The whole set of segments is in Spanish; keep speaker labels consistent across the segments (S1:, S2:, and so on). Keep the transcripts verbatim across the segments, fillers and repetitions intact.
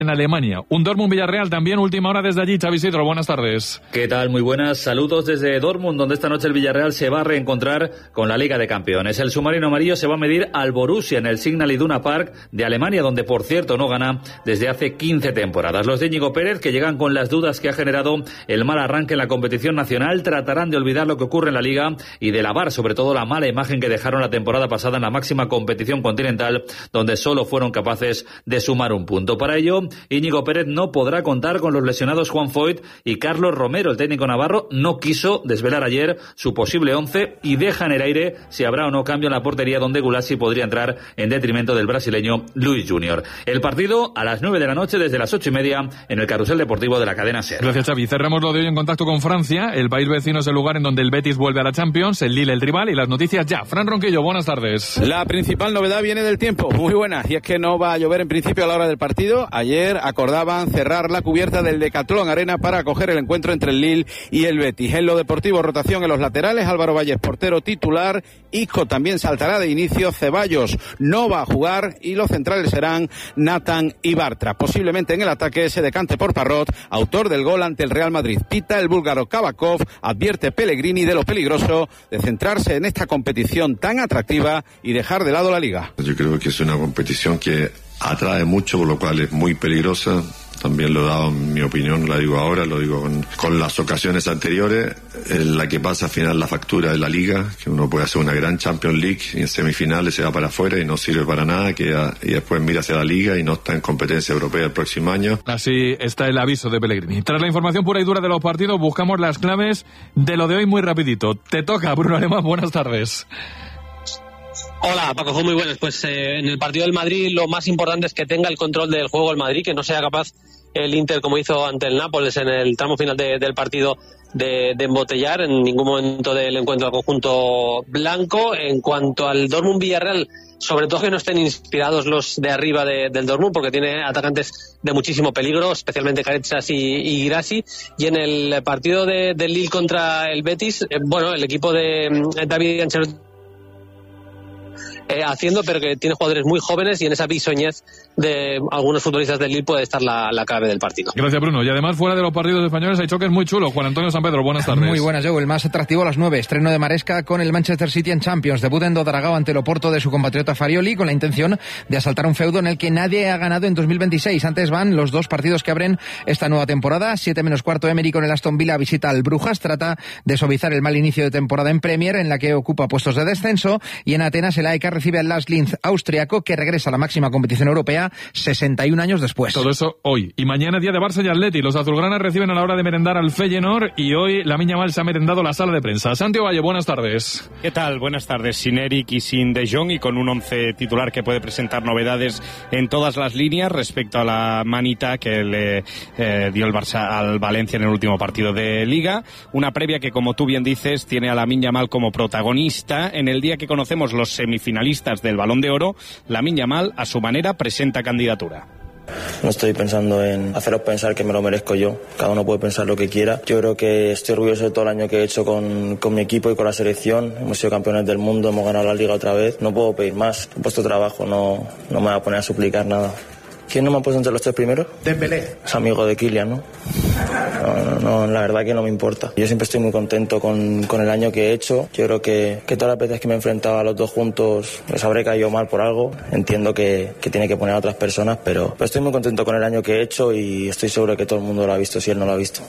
S1: en Alemania. Un Dortmund-Villarreal también, última hora desde allí. Xavi Sidro, buenas tardes.
S2: ¿Qué tal? Muy buenas. Saludos desde Dortmund, donde esta noche el Villarreal se va a reencontrar con la Liga de Campeones. El submarino amarillo se va a medir al Borussia en el Signal Iduna Park de Alemania, donde por cierto no gana desde hace quince temporadas. Los de Íñigo Pérez, que llegan con las dudas que ha generado el mal arranque en la competición nacional, tratarán de olvidar lo que ocurre en la Liga y de lavar sobre todo la mala imagen que dejaron la temporada pasada en la máxima competición continental, donde solo fueron capaces de sumar un punto. Para ello, Íñigo Pérez no podrá contar con los lesionados Juan Foyt y Carlos Romero. El técnico navarro no quiso desvelar ayer su posible once y deja en el aire si habrá o no cambio en la portería, donde Gulassi podría entrar en detrimento del brasileño Luis Junior. El partido a las nueve de la noche desde las ocho y media en el Carrusel Deportivo de la cadena SER.
S1: Gracias, Xavi. Cerramos lo de hoy en contacto con Francia. El país vecino es el lugar en donde el Betis vuelve a la Champions, el Lille el rival, y las noticias ya. Fran Ronquillo, buenas tardes.
S3: La principal novedad viene del tiempo. Muy buena. Y es que no va a llover en principio a la hora del partido. Ayer acordaban cerrar la cubierta del Decathlon Arena para acoger el encuentro entre el Lille y el Betis. En lo deportivo, rotación en los laterales. Álvaro Valles, portero titular. Isco también saltará de inicio. Ceballos no va a jugar y los centrales serán Nathan y Bartra. Posiblemente en el ataque se decante por Parrot, autor del gol ante el Real Madrid. Pita el búlgaro Kabakov. Advierte Pellegrini de lo peligroso de centrarse en esta competición tan atractiva y dejar de lado la Liga.
S4: Yo creo que es una competición que atrae mucho, por lo cual es muy peligrosa. También lo he dado en mi opinión, la digo ahora, lo digo con, con las ocasiones anteriores, en la que pasa al final la factura de la Liga, que uno puede hacer una gran Champions League y en semifinales se va para afuera y no sirve para nada, que ya, y después mira hacia la Liga y no está en competencia europea el próximo año.
S1: Así está el aviso de Pellegrini. Tras la información pura y dura de los partidos, buscamos las claves de lo de hoy muy rapidito. Te toca, Bruno Alemán, buenas tardes.
S5: Hola, Paco, muy buenas. Pues eh, en el partido del Madrid lo más importante es que tenga el control del juego el Madrid, que no sea capaz el Inter, como hizo ante el Nápoles en el tramo final de, del partido, de, de embotellar en ningún momento del encuentro al conjunto blanco. En cuanto al Dortmund-Villarreal, sobre todo que no estén inspirados los de arriba de, del Dortmund, porque tiene atacantes de muchísimo peligro, especialmente Caretsas y, y Girassi. Y en el partido de, del Lille contra el Betis, eh, bueno, el equipo de eh, David Ancelotti Eh, haciendo, pero que tiene jugadores muy jóvenes y en esa bisoñez de algunos futbolistas del Lille puede estar la, la clave del partido.
S1: Gracias, Bruno. Y además, fuera de los partidos españoles hay choques muy chulos. Juan Antonio San Pedro, buenas tardes.
S6: Muy buenas, Joe. El más atractivo a las nueve. Estreno de Maresca con el Manchester City en Champions. Debut en Dodragao ante el Oporto de su compatriota Farioli, con la intención de asaltar un feudo en el que nadie ha ganado en dos mil veintiséis. Antes van los dos partidos que abren esta nueva temporada. Siete menos cuarto, Emery con el Aston Villa visita al Brujas. Trata de suavizar el mal inicio de temporada en Premier, en la que ocupa puestos de descenso. Y en Atenas, el A E K recibe al Las Linz austriaco, que regresa a la máxima competición europea sesenta y un años después.
S1: Todo eso hoy. Y mañana día de Barça y Atleti. Los azulgranas reciben a la hora de merendar al Feyenoord y hoy la Miña Mal se ha merendado la sala de prensa. Santiago Valle, buenas tardes.
S7: ¿Qué tal? Buenas tardes. Sin Eric y sin De Jong y con un once titular que puede presentar novedades en todas las líneas respecto a la manita que le eh, dio el Barça al Valencia en el último partido de Liga. Una previa que, como tú bien dices, tiene a la Miña Mal como protagonista. En el día que conocemos los semifinalistas del Balón de Oro, Lamine Yamal, a su manera, presenta candidatura.
S8: No estoy pensando en haceros pensar que me lo merezco yo. Cada uno puede pensar lo que quiera. Yo creo que estoy orgulloso de todo el año que he hecho con, con mi equipo y con la selección. Hemos sido campeones del mundo, hemos ganado la Liga otra vez. No puedo pedir más. He puesto trabajo, no, no me voy a poner a suplicar nada. ¿Quién no me ha puesto entre los tres primeros? Dembélé. Es amigo de Kylian, ¿no? No, no, no, la verdad que no me importa. Yo siempre estoy muy contento con, con el año que he hecho. Yo creo que, que todas las veces que me he enfrentado a los dos juntos les habré caído mal por algo. Entiendo que, que tiene que poner a otras personas, pero, pero estoy muy contento con el año que he hecho y estoy seguro que todo el mundo lo ha visto si él no lo ha visto.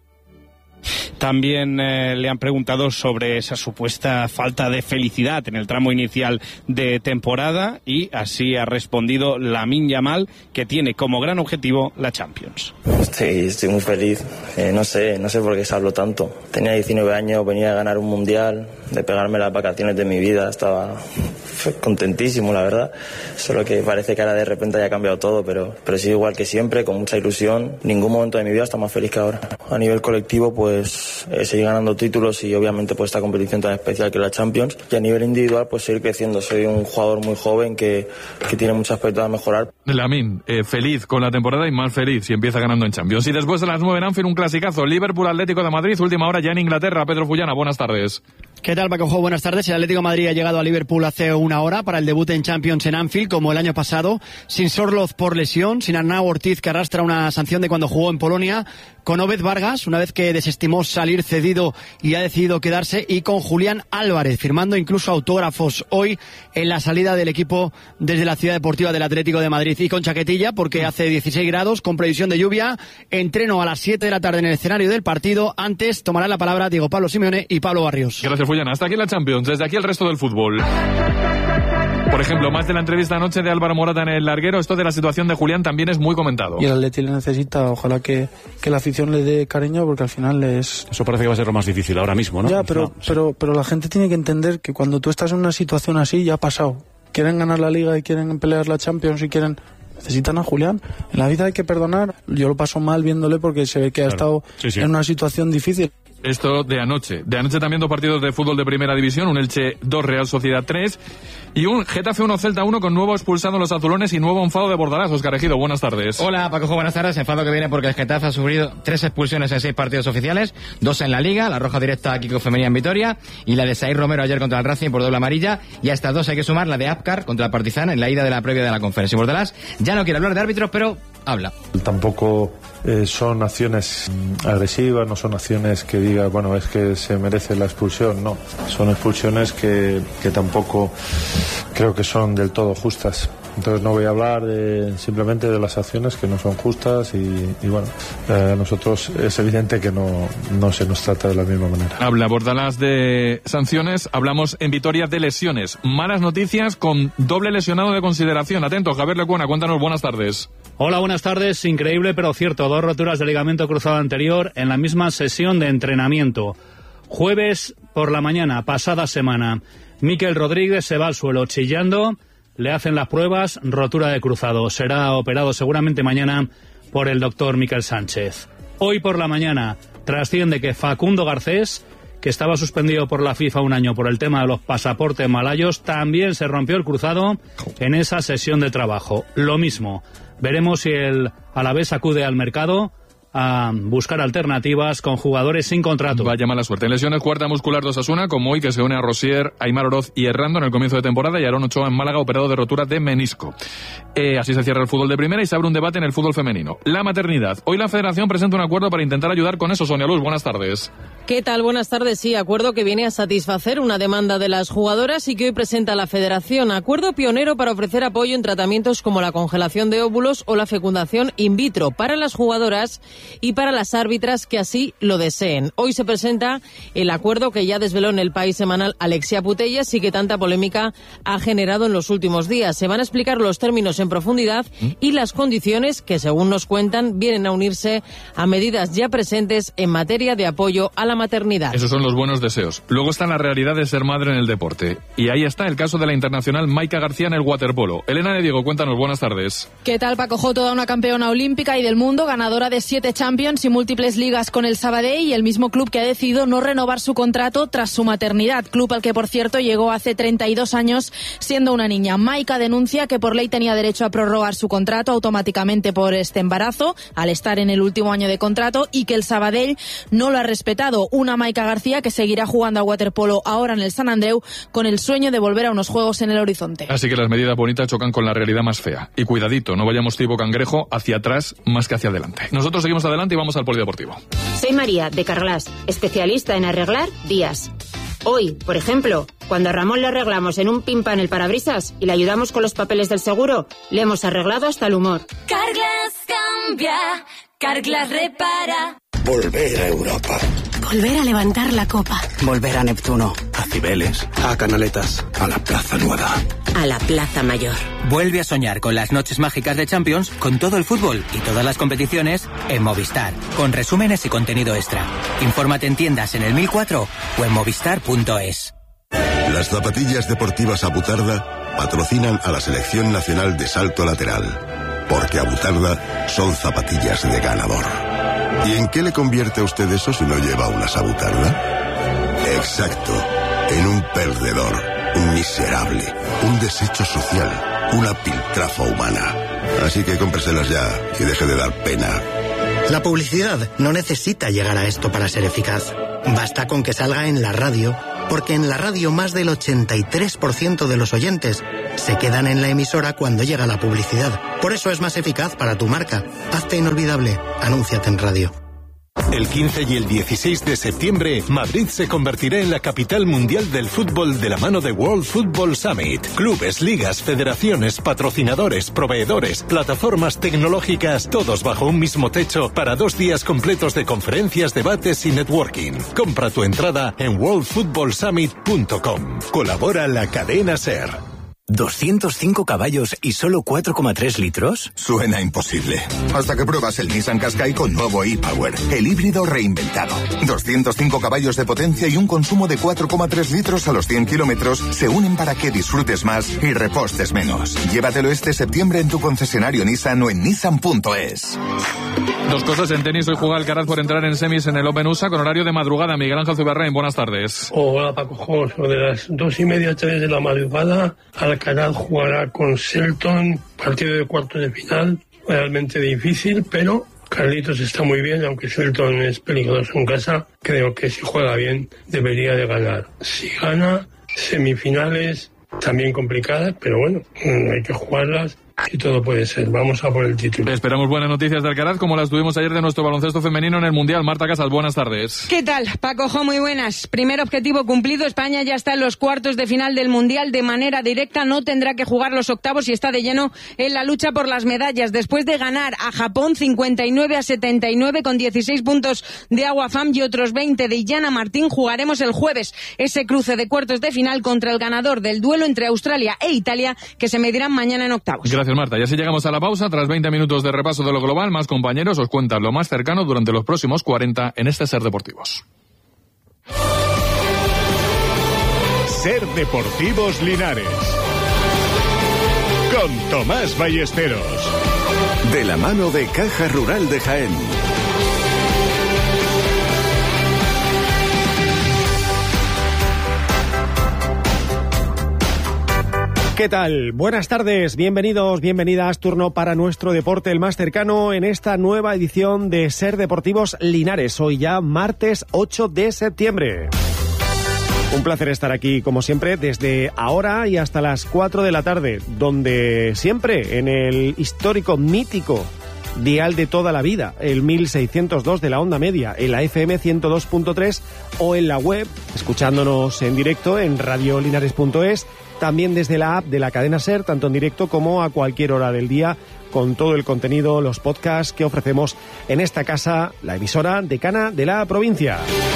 S7: También eh, le han preguntado sobre esa supuesta falta de felicidad en el tramo inicial de temporada y así ha respondido Lamine Yamal, que tiene como gran objetivo la Champions.
S8: Estoy, estoy muy feliz. Eh, no sé, no sé por qué se habló tanto. Tenía diecinueve años, venía a ganar un mundial, de pegarme las vacaciones de mi vida. Estaba contentísimo, la verdad. Solo que parece que ahora de repente haya cambiado todo, pero, pero sigo igual que siempre, con mucha ilusión. Ningún momento de mi vida está más feliz que ahora. A nivel colectivo, pues eh, seguir ganando títulos y obviamente pues esta competición tan especial que es la Champions. Y a nivel individual, pues seguir creciendo. Soy un jugador muy joven que, que tiene muchos aspectos a mejorar.
S1: Lamine, eh, feliz con la temporada y más feliz si empieza ganando en Champions. Y después de las nueve en Anfield, un clasicazo. Liverpool Atlético de Madrid, última hora ya en Inglaterra. Pedro Fullana, buenas tardes.
S9: ¿Qué tal, Paco? Buenas tardes. El Atlético de Madrid ha llegado a Liverpool hace una hora para el debut en Champions en Anfield, como el año pasado, sin Sorloth por lesión, sin Arnau Ortiz, que arrastra una sanción de cuando jugó en Polonia, con Obed Vargas, una vez que desestimó salir cedido y ha decidido quedarse, y con Julián Álvarez, firmando incluso autógrafos hoy en la salida del equipo desde la Ciudad Deportiva del Atlético de Madrid, y con chaquetilla porque hace dieciséis grados, con previsión de lluvia. Entreno a las siete de la tarde en el escenario del partido. Antes tomarán la palabra Diego Pablo Simeone y Pablo Barrios.
S1: Gracias, Fullán. Hasta aquí la Champions, desde aquí el resto del fútbol. Por ejemplo, más de la entrevista anoche de Álvaro Morata en el larguero, esto de la situación de Julián también es muy comentado.
S10: Y el Atleti le necesita, ojalá que, que la afición le dé cariño, porque al final es...
S11: Eso parece que va a ser lo más difícil ahora mismo, ¿no?
S10: Ya, pero, no, pero, sí. pero la gente tiene que entender que cuando tú estás en una situación así, ya ha pasado. Quieren ganar la Liga y quieren pelear la Champions y quieren... Necesitan a Julián. En la vida hay que perdonar. Yo lo paso mal viéndole porque se ve que ha claro. estado sí, sí. en una situación difícil.
S1: Esto de anoche. De anoche también dos partidos de fútbol de primera división, un Elche dos, Real Sociedad tres y un Getafe uno, Celta uno con nuevo expulsado en los azulones y nuevo enfado de Bordalás. Óscar Ejido, buenas tardes.
S12: Hola, Paco, buenas tardes. Enfado que viene porque el Getafe ha sufrido tres expulsiones en seis partidos oficiales, dos en la Liga, la roja directa a Kiko Femenía en Vitoria y la de Saír Romero ayer contra el Racing por doble amarilla, y a estas dos hay que sumar la de Apcar contra el Partizan en la ida de la previa de la conferencia. Bordalás ya no quiere hablar de árbitros, pero habla.
S13: Tampoco eh, son acciones agresivas, no son acciones que diga, bueno, es que se merece la expulsión, no. Son expulsiones que, que tampoco creo que son del todo justas. Entonces no voy a hablar de, simplemente de las acciones que no son justas y, y bueno, a eh, nosotros es evidente que no, no se nos trata de la misma manera.
S1: Habla Bordalás de sanciones, hablamos en Vitoria de lesiones. Malas noticias con doble lesionado de consideración. Atento, Javier Lecuona, cuéntanos, buenas tardes.
S14: Hola, buenas tardes. Increíble pero cierto, dos roturas de ligamento cruzado anterior en la misma sesión de entrenamiento. Jueves por la mañana, pasada semana, Mikel Rodríguez se va al suelo chillando. Le hacen las pruebas, rotura de cruzado. Será operado seguramente mañana por el doctor Miquel Sánchez. Hoy por la mañana trasciende que Facundo Garcés, que estaba suspendido por la FIFA un año por el tema de los pasaportes malayos, también se rompió el cruzado en esa sesión de trabajo. Lo mismo. Veremos si el Alavés acude al mercado a buscar alternativas con jugadores sin contrato.
S1: Vaya mala suerte. En lesiones, cuarta muscular de Osasuna, como hoy, que se une a Rosier, Aimar Oroz y Errando en el comienzo de temporada, y Aarón Ochoa en Málaga, operado de rotura de menisco. Eh, así se cierra el fútbol de primera y se abre un debate en el fútbol femenino. La maternidad. Hoy la Federación presenta un acuerdo para intentar ayudar con eso. Sonia Luz, buenas tardes.
S15: ¿Qué tal? Buenas tardes. Sí, acuerdo que viene a satisfacer una demanda de las jugadoras y que hoy presenta la Federación. Acuerdo pionero para ofrecer apoyo en tratamientos como la congelación de óvulos o la fecundación in vitro para las jugadoras y para las árbitras que así lo deseen. Hoy se presenta el acuerdo que ya desveló en El País semanal Alexia Putellas y que tanta polémica ha generado en los últimos días. Se van a explicar los términos en profundidad y las condiciones que, según nos cuentan, vienen a unirse a medidas ya presentes en materia de apoyo a la maternidad.
S1: Esos son los buenos deseos. Luego está la realidad de ser madre en el deporte. Y ahí está el caso de la internacional Maika García en el waterpolo. Elena de Diego, cuéntanos, buenas tardes.
S16: ¿Qué tal, Paco? Toda una campeona olímpica y del mundo, ganadora de siete Champions y múltiples ligas con el Sabadell, y el mismo club que ha decidido no renovar su contrato tras su maternidad. Club al que, por cierto, llegó hace treinta y dos años siendo una niña. Maika denuncia que por ley tenía derecho a prorrogar su contrato automáticamente por este embarazo, al estar en el último año de contrato, y que el Sabadell no lo ha respetado. Una Maika García que seguirá jugando al waterpolo ahora en el Sant Andreu con el sueño de volver a unos juegos en el horizonte.
S1: Así que las medidas bonitas chocan con la realidad más fea. Y cuidadito, no vayamos tipo cangrejo hacia atrás más que hacia adelante. Nosotros seguimos adelante y vamos al polideportivo.
S17: Soy María, de Carglass, especialista en arreglar días. Hoy, por ejemplo, cuando a Ramón le arreglamos en un pimpa en el parabrisas y le ayudamos con los papeles del seguro, le hemos arreglado hasta el humor.
S18: Carglass cambia, Carglass repara.
S19: Volver a Europa.
S18: Volver a levantar la copa.
S19: Volver a Neptuno. A Cibeles. A Canaletas. A la Plaza Nueva.
S17: A la Plaza Mayor.
S20: Vuelve a soñar con las noches mágicas de Champions, con todo el fútbol y todas las competiciones en Movistar, con resúmenes y contenido extra. Infórmate en tiendas en el mil cuatro o en movistar punto es.
S21: Las zapatillas deportivas Abutarda patrocinan a la Selección Nacional de Salto Lateral, porque Abutarda son zapatillas de ganador. ¿Y en qué le convierte a usted eso si no lleva una Abutarda? Exacto, en un perdedor, un miserable, un desecho social, una piltrafa humana. Así que cómpreselas ya y deje de dar pena.
S22: La publicidad no necesita llegar a esto para ser eficaz. Basta con que salga en la radio,
S2: porque en la radio más del ochenta y tres por ciento de los oyentes se quedan en la emisora cuando llega la publicidad. Por eso es más eficaz para tu marca. Hazte inolvidable. Anúnciate en radio.
S22: El quince y el dieciséis de septiembre, Madrid se convertirá en la capital mundial del fútbol de la mano de World Football Summit. Clubes, ligas, federaciones, patrocinadores, proveedores, plataformas tecnológicas, todos bajo un mismo techo para dos días completos de conferencias, debates y networking. Compra tu entrada en world football summit punto com. Colabora la cadena SER.
S23: ¿doscientos cinco caballos y solo cuatro coma tres litros?
S24: Suena imposible. Hasta que pruebas el Nissan Qashqai con nuevo e-Power, el híbrido reinventado. doscientos cinco caballos de potencia y un consumo de cuatro coma tres litros a los cien kilómetros se unen para que disfrutes más y repostes menos. Llévatelo este septiembre en tu concesionario Nissan o en nissan punto es.
S1: Dos cosas en tenis. Hoy juega Alcaraz por entrar en semis en el Open U S A con horario de madrugada. Miguel Ángel Zuberrain, buenas tardes.
S25: Hola Paco Jos, de las dos y media, tres de la madrugada, Alcaraz jugará con Shelton, partido de cuartos de final, realmente difícil, pero Carlitos está muy bien, aunque Shelton es peligroso en casa, creo que si juega bien debería de ganar. Si gana, semifinales también complicadas, pero bueno, hay que jugarlas. Y todo puede ser. Vamos a por el título.
S1: Esperamos buenas noticias de Alcaraz, como las tuvimos ayer de nuestro baloncesto femenino en el Mundial. Marta Casal, buenas tardes.
S26: ¿Qué tal, Paco Jo? Muy buenas. Primer objetivo cumplido. España ya está en los cuartos de final del Mundial de manera directa. No tendrá que jugar los octavos y está de lleno en la lucha por las medallas. Después de ganar a Japón cincuenta y nueve a setenta y nueve con dieciséis puntos de Agua Fam y otros veinte de Illana Martín, jugaremos el jueves ese cruce de cuartos de final contra el ganador del duelo entre Australia e Italia, que se medirán mañana en octavos.
S1: Gracias, Marta. Y así llegamos a la pausa. Tras veinte minutos de repaso de lo global, más compañeros os cuentan lo más cercano durante los próximos cuarenta en este Ser Deportivos.
S27: Ser Deportivos Linares, con Tomás Ballesteros.
S21: De la mano de Caja Rural de Jaén.
S28: ¿Qué tal? Buenas tardes, bienvenidos, bienvenidas. Turno para nuestro deporte, el más cercano, en esta nueva edición de Ser Deportivos Linares. Hoy ya martes ocho de septiembre. Un placer estar aquí, como siempre, desde ahora y hasta las cuatro de la tarde, donde siempre en el histórico, mítico dial de toda la vida, el mil seiscientos dos de la onda media, en la F M ciento dos punto tres o en la web, escuchándonos en directo en radio linares punto es, también desde la app de la cadena SER, tanto en directo como a cualquier hora del día, con todo el contenido, los podcasts que ofrecemos en esta casa, la emisora decana de la provincia.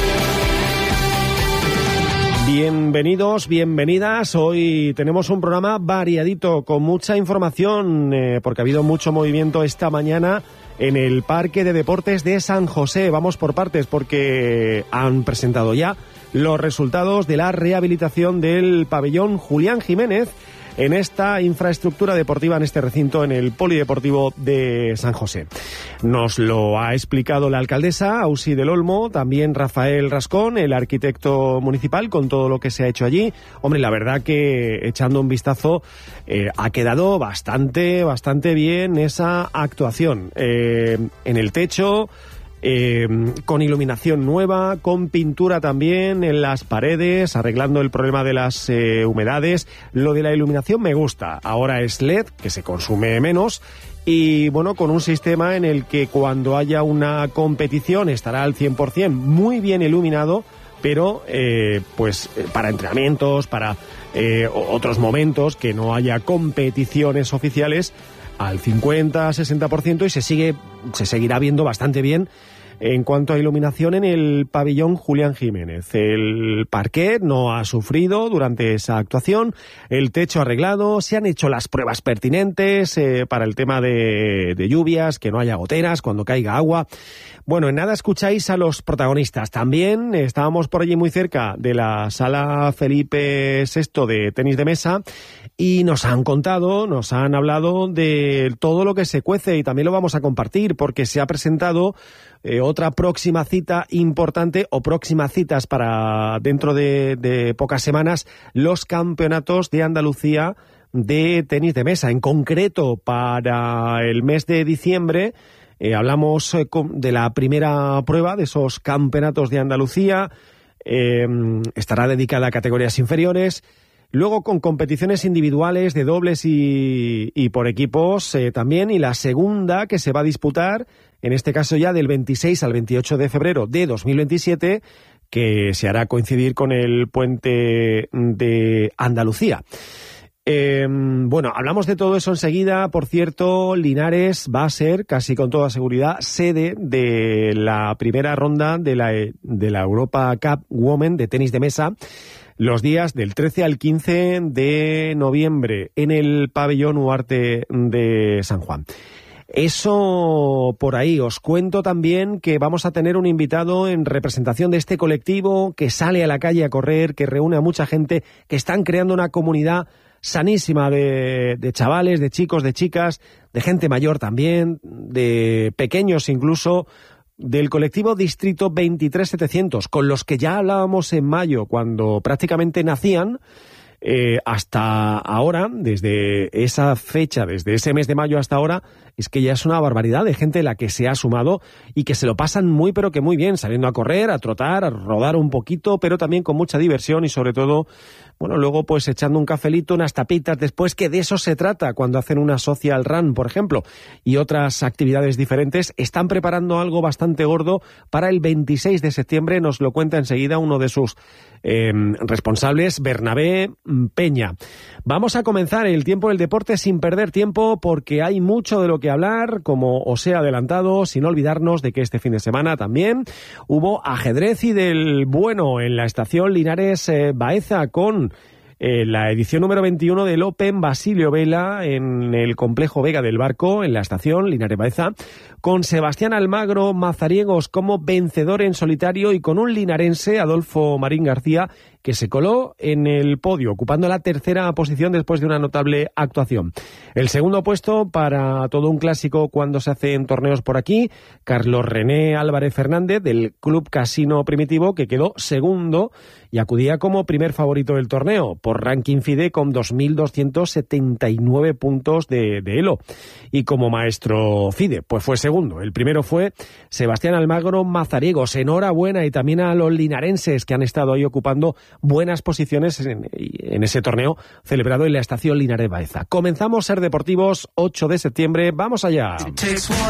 S28: Bienvenidos, bienvenidas. Hoy tenemos un programa variadito, con mucha información, eh, porque ha habido mucho movimiento esta mañana en el Parque de Deportes de San José. Vamos por partes, porque han presentado ya los resultados de la rehabilitación del pabellón Julián Jiménez en esta infraestructura deportiva, en este recinto, en el Polideportivo de San José. Nos lo ha explicado la alcaldesa, Ausi del Olmo, también Rafael Rascón, el arquitecto municipal, con todo lo que se ha hecho allí. Hombre, la verdad que echando un vistazo eh, ha quedado bastante, bastante bien esa actuación. Eh, en el techo, Eh, con iluminación nueva, con pintura también en las paredes, arreglando el problema de las eh, humedades. Lo de la iluminación me gusta. Ahora es L E D, que se consume menos, y bueno, con un sistema en el que cuando haya una competición estará al cien por ciento muy bien iluminado, pero eh, pues para entrenamientos, para eh, otros momentos que no haya competiciones oficiales, al cincuenta, sesenta por ciento, y se sigue, se seguirá viendo bastante bien en cuanto a iluminación en el pabellón Julián Jiménez. El parquet no ha sufrido durante esa actuación, el techo arreglado, se han hecho las pruebas pertinentes eh, para el tema de, de lluvias, que no haya goteras cuando caiga agua. Bueno, en nada escucháis a los protagonistas. También estábamos por allí muy cerca de la sala Felipe sexto de tenis de mesa y nos han contado, nos han hablado de todo lo que se cuece, y también lo vamos a compartir, porque se ha presentado eh, otra próxima cita importante, o próximas citas para dentro de, de pocas semanas, los campeonatos de Andalucía de tenis de mesa. En concreto, para el mes de diciembre, Eh, hablamos eh, de la primera prueba de esos campeonatos de Andalucía. eh, estará dedicada a categorías inferiores. Luego con competiciones individuales de dobles y, y por equipos eh, también. Y la segunda que se va a disputar, en este caso ya del veintiséis al veintiocho de febrero de dos mil veintisiete, que se hará coincidir con el puente de Andalucía. Eh, bueno, hablamos de todo eso enseguida. Por cierto, Linares va a ser, casi con toda seguridad, sede de la primera ronda de la, de la Europa Cup Women de tenis de mesa, los días del trece al quince de noviembre en el pabellón Huarte de San Juan. Eso por ahí. Os cuento también que vamos a tener un invitado en representación de este colectivo que sale a la calle a correr, que reúne a mucha gente, que están creando una comunidad sanísima de, de chavales, de chicos, de chicas, de gente mayor también, de pequeños incluso, del colectivo Distrito veintitrés setecientos, con los que ya hablábamos en mayo, cuando prácticamente nacían, eh, hasta ahora, desde esa fecha, desde ese mes de mayo hasta ahora, es que ya es una barbaridad de gente la que se ha sumado y que se lo pasan muy pero que muy bien, saliendo a correr, a trotar, a rodar un poquito, pero también con mucha diversión y sobre todo, bueno, luego pues echando un cafelito, unas tapitas después, que de eso se trata cuando hacen una social run, por ejemplo, y otras actividades diferentes. Están preparando algo bastante gordo para el veintiséis de septiembre, nos lo cuenta enseguida uno de sus eh, responsables, Bernabé Peña. Vamos a comenzar el tiempo del deporte sin perder tiempo, porque hay mucho de lo que hablar, como os he adelantado, sin olvidarnos de que este fin de semana también hubo ajedrez y del bueno en la estación Linares eh, Baeza, con eh, la edición número veintiuno del Open Basilio Vela en el complejo Vega del Barco, en la estación Linares Baeza, con Sebastián Almagro Mazariegos como vencedor en solitario y con un linarense, Adolfo Marín García, que se coló en el podio, ocupando la tercera posición después de una notable actuación. El segundo puesto para todo un clásico cuando se hacen torneos por aquí, Carlos René Álvarez Fernández, del Club Casino Primitivo, que quedó segundo y acudía como primer favorito del torneo, por ranking FIDE, con dos mil doscientos setenta y nueve puntos de, de elo. Y como maestro FIDE, pues fue segundo. El primero fue Sebastián Almagro Mazariegos. Enhorabuena, y también a los linarenses que han estado ahí ocupando buenas posiciones en, en ese torneo celebrado en la estación Linares Baeza. Comenzamos Ser Deportivos, ocho de septiembre. ¡Vamos allá!